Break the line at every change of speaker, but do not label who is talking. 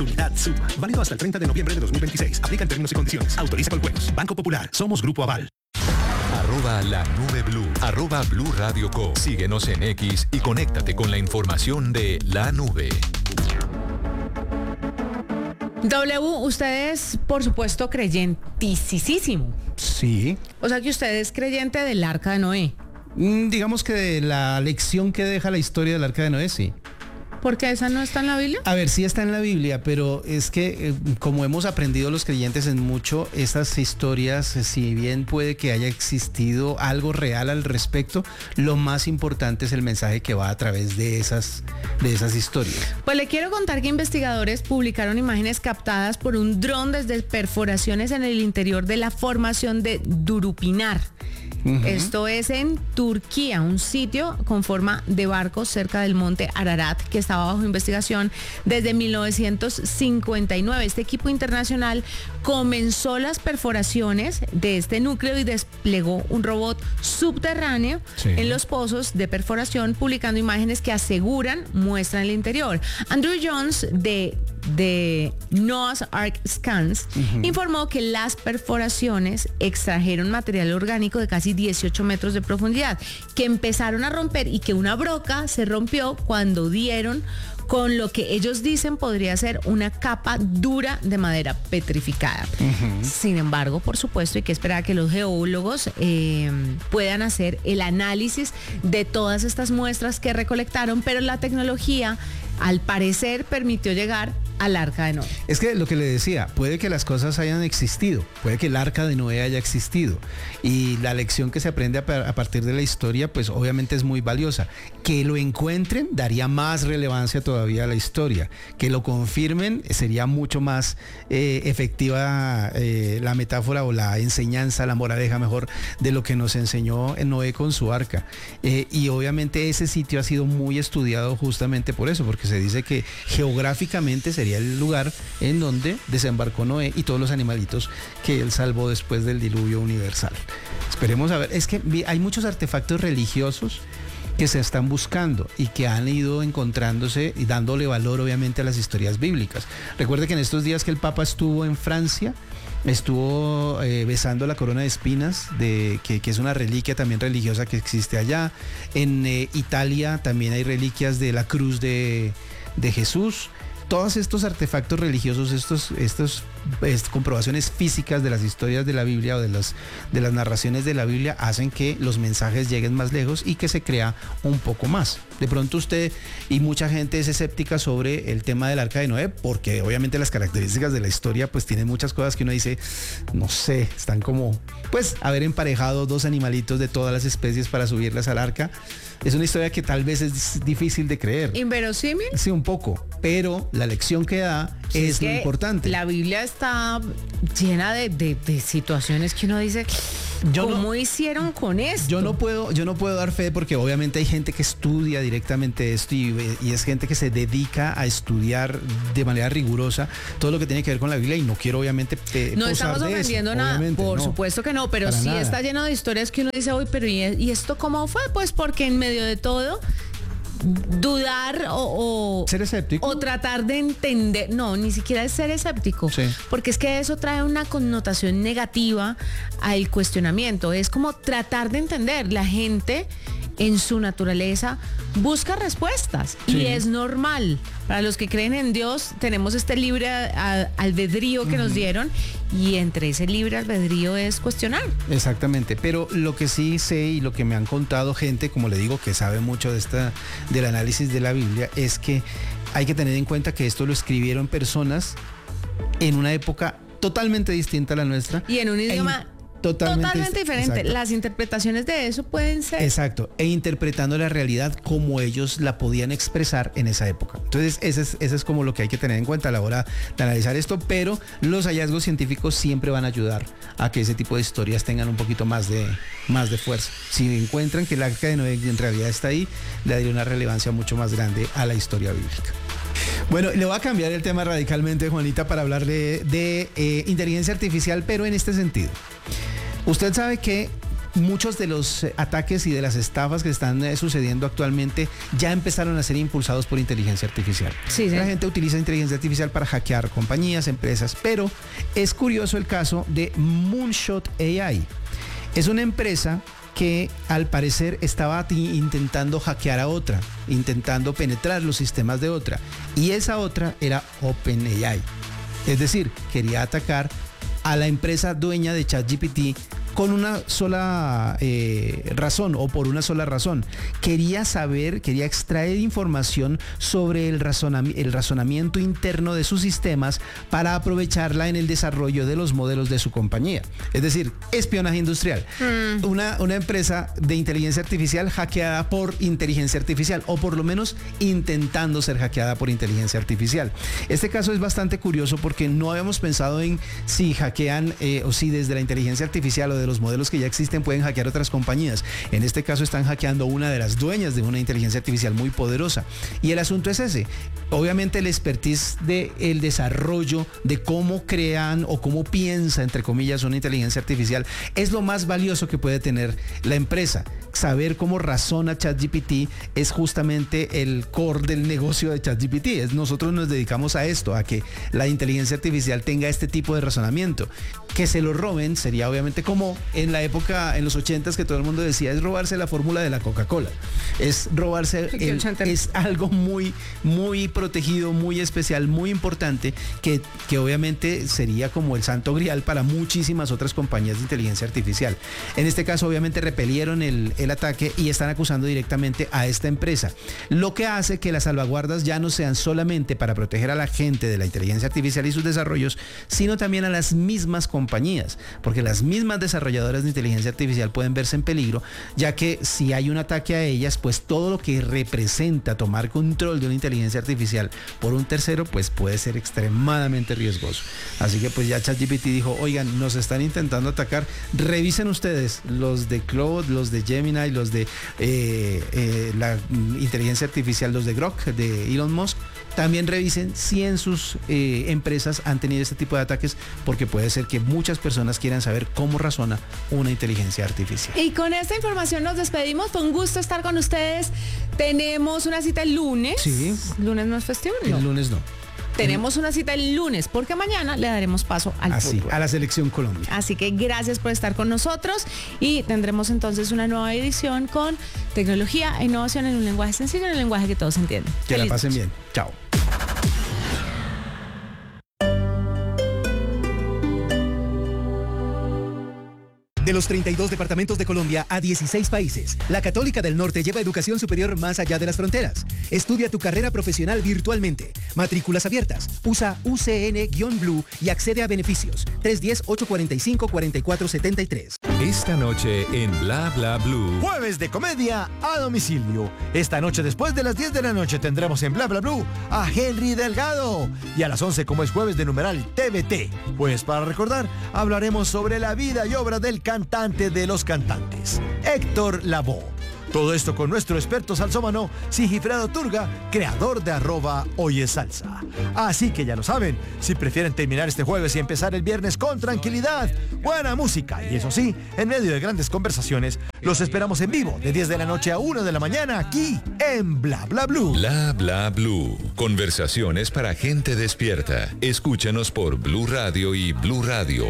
Unidad Suma. Válido hasta el 30 de noviembre de 2026. Aplican términos y condiciones. Autoriza con juegos. Banco Popular. Somos Grupo Aval.
@la nube blue, @Blue Radio Co. Síguenos en X y conéctate con la información de la nube.
W, usted es, por supuesto, creyentisísimo.
Sí.
O sea que usted es creyente del Arca de Noé.
Digamos que de la lección que deja la historia del Arca de Noé, sí.
¿Porque esa no está en la Biblia?
A ver, sí está en la Biblia, pero es que como hemos aprendido los creyentes en mucho, estas historias, si bien puede que haya existido algo real al respecto, lo más importante es el mensaje que va a través de esas historias.
Pues le quiero contar que investigadores publicaron imágenes captadas por un dron desde perforaciones en el interior de la formación de Durupinar. Esto es en Turquía, un sitio con forma de barco cerca del monte Ararat que estaba bajo investigación desde 1959. Este equipo internacional comenzó las perforaciones de este núcleo y desplegó un robot subterráneo en los pozos de perforación, publicando imágenes que muestran el interior. Andrew Jones de Noah's Ark Scans informó que las perforaciones extrajeron material orgánico de casi 18 metros de profundidad, que empezaron a romper y que una broca se rompió cuando dieron con lo que ellos dicen podría ser una capa dura de madera petrificada. Sin embargo, por supuesto, hay que esperar a que los geólogos puedan hacer el análisis de todas estas muestras que recolectaron, pero la tecnología, al parecer, permitió llegar al Arca de Noé.
Es que lo que le decía, puede que las cosas hayan existido, puede que el Arca de Noé haya existido, y la lección que se aprende a partir de la historia, pues obviamente es muy valiosa. Que lo encuentren daría más relevancia todavía a la historia, que lo confirmen sería mucho más efectiva la metáfora o la enseñanza, la moraleja mejor, de lo que nos enseñó Noé con su arca. Y obviamente ese sitio ha sido muy estudiado justamente por eso, porque se dice que geográficamente sería el lugar en donde desembarcó Noé y todos los animalitos que él salvó después del diluvio universal. Esperemos a ver, es que hay muchos artefactos religiosos que se están buscando y que han ido encontrándose y dándole valor obviamente a las historias bíblicas. Recuerde que en estos días que el Papa estuvo en Francia, estuvo besando la corona de espinas, que es una reliquia también religiosa que existe allá. En Italia también hay reliquias de la cruz de Jesús. Todos estos artefactos religiosos, estos comprobaciones físicas de las historias de la Biblia o de las narraciones de la Biblia hacen que los mensajes lleguen más lejos y que se crea un poco más. De pronto usted y mucha gente es escéptica sobre el tema del Arca de Noé, porque obviamente las características de la historia pues tienen muchas cosas que uno dice, no sé, están como, pues haber emparejado dos animalitos de todas las especies para subirlas al arca. Es una historia que tal vez es difícil de creer.
¿Inverosímil?
Sí, un poco, pero la lección que da es lo importante.
La Biblia está llena de situaciones que uno dice, ¿cómo hicieron con esto?
Yo no puedo dar fe porque obviamente hay gente que estudia directamente esto y es gente que se dedica a estudiar de manera rigurosa todo lo que tiene que ver con la Biblia, y no quiero obviamente
no estamos ofendiendo nada, por supuesto que no, pero sí
nada.
Está lleno de historias que uno dice, uy, pero ¿y esto cómo fue? Pues porque en medio de todo dudar o
ser escéptico
o tratar de entender, no, ni siquiera es ser escéptico, porque es que eso trae una connotación negativa al cuestionamiento. Es como tratar de entender. La gente en su naturaleza busca respuestas y es normal. Para los que creen en Dios tenemos este libre albedrío que nos dieron, y entre ese libre albedrío es cuestionar.
Exactamente, pero lo que sí sé y lo que me han contado gente, como le digo, que sabe mucho del análisis de la Biblia, es que hay que tener en cuenta que esto lo escribieron personas en una época totalmente distinta a la nuestra
y en un idioma totalmente diferente.
Exacto.
Las interpretaciones de eso pueden ser.
Exacto, e interpretando la realidad como ellos la podían expresar en esa época. Entonces, ese es como lo que hay que tener en cuenta a la hora de analizar esto, pero los hallazgos científicos siempre van a ayudar a que ese tipo de historias tengan un poquito más de fuerza. Si encuentran que el Arca de Noé en realidad está ahí, le daría una relevancia mucho más grande a la historia bíblica. Bueno, le voy a cambiar el tema radicalmente, Juanita, para hablar de inteligencia artificial, pero en este sentido. Usted sabe que muchos de los ataques y de las estafas que están sucediendo actualmente ya empezaron a ser impulsados por inteligencia artificial.
Sí, sí.
La gente utiliza inteligencia artificial para hackear compañías, empresas, pero es curioso el caso de Moonshot AI. Es una empresa que al parecer estaba intentando hackear a otra, intentando penetrar los sistemas de otra, y esa otra era OpenAI. Es decir, quería atacar a la empresa dueña de ChatGPT con una sola razón, o por una sola razón. Quería extraer información sobre el razonamiento interno de sus sistemas para aprovecharla en el desarrollo de los modelos de su compañía. Es decir, espionaje industrial. Una empresa de inteligencia artificial hackeada por inteligencia artificial, o por lo menos intentando ser hackeada por inteligencia artificial. Este caso es bastante curioso porque no habíamos pensado en si hackean o si desde la inteligencia artificial o de los modelos que ya existen pueden hackear otras compañías. En este caso están hackeando una de las dueñas de una inteligencia artificial muy poderosa. Y el asunto es ese. Obviamente el expertise del desarrollo de cómo crean o cómo piensa, entre comillas, una inteligencia artificial es lo más valioso que puede tener la empresa. Saber cómo razona ChatGPT es justamente el core del negocio de ChatGPT. Nosotros nos dedicamos a esto, a que la inteligencia artificial tenga este tipo de razonamiento. Que se lo roben sería obviamente como en la época, en los 80s, que todo el mundo decía, es robarse la fórmula de la Coca-Cola. Es robarse, es algo muy, muy protegido, muy especial, muy importante, que obviamente sería como el santo grial para muchísimas otras compañías de inteligencia artificial. En este caso, obviamente, repelieron el ataque y están acusando directamente a esta empresa. Lo que hace que las salvaguardas ya no sean solamente para proteger a la gente de la inteligencia artificial y sus desarrollos, sino también a las mismas compañías, porque las mismas desarrolladoras de inteligencia artificial pueden verse en peligro, ya que si hay un ataque a ellas, pues todo lo que representa tomar control de una inteligencia artificial por un tercero, pues puede ser extremadamente riesgoso. Así que pues ya ChatGPT dijo, oigan, nos están intentando atacar, revisen ustedes, los de Claude, los de Gemini, los de la inteligencia artificial, los de Grok, de Elon Musk, también revisen si en sus empresas han tenido este tipo de ataques, porque puede ser que muchas personas quieran saber cómo razona una inteligencia artificial.
Y con esta información nos despedimos. Fue un gusto estar con ustedes. Tenemos una cita el lunes.
Sí.
¿Lunes no es festivo? No.
El lunes no.
Tenemos una cita el lunes, porque mañana le daremos paso al fútbol.
A la selección Colombia.
Así que gracias por estar con nosotros y tendremos entonces una nueva edición con tecnología e innovación en un lenguaje sencillo, en un lenguaje que todos entienden.
Que la pasen bien. Chao.
De los 32 departamentos de Colombia a 16 países, la Católica del Norte lleva educación superior más allá de las fronteras. Estudia tu carrera profesional virtualmente. Matrículas abiertas. Usa UCN-Blue y accede a beneficios. 310-845-4473.
Esta noche en Bla Bla Blue.
Jueves de comedia a domicilio. Esta noche después de las 10 de la noche tendremos en Bla Bla Blue a Henry Delgado. Y a las 11, como es jueves de numeral TVT. Pues para recordar, hablaremos sobre la vida y obra del cantante de los cantantes, Héctor Lavoe. Todo esto con nuestro experto salsómano, Sigifredo Turga, creador de @hoyesalsa. Así que ya lo saben, si prefieren terminar este jueves y empezar el viernes con tranquilidad, buena música y eso sí, en medio de grandes conversaciones, los esperamos en vivo de 10 de la noche a 1 de la mañana aquí en Bla Bla Blue.
Bla Bla Blue. Conversaciones para gente despierta. Escúchanos por Blue Radio y bluradio.com.